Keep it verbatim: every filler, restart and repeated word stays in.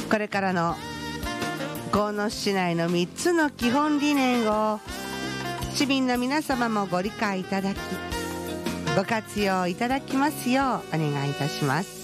これからの鴻巣市内のみっつの基本理念を市民の皆様もご理解いただき、ご活用いただきますようお願いいたします。